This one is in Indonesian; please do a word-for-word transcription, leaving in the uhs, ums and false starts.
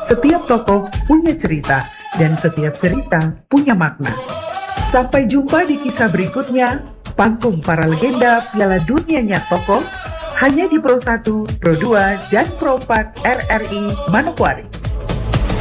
Setiap tokoh punya cerita, dan setiap cerita punya makna. Sampai jumpa di kisah berikutnya, panggung para legenda Piala Dunianya tokoh, hanya di Pro satu, Pro dua, dan Pro empat R R I Manokwari.